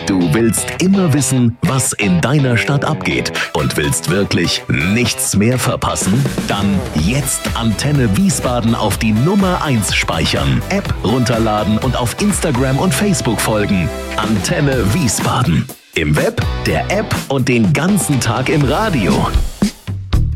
Du willst immer wissen, was in deiner Stadt abgeht und willst wirklich nichts mehr verpassen? Dann jetzt Antenne Wiesbaden auf die Nummer 1 speichern, App runterladen und auf Instagram und Facebook folgen. Antenne Wiesbaden. Im Web, der App und den ganzen Tag im Radio.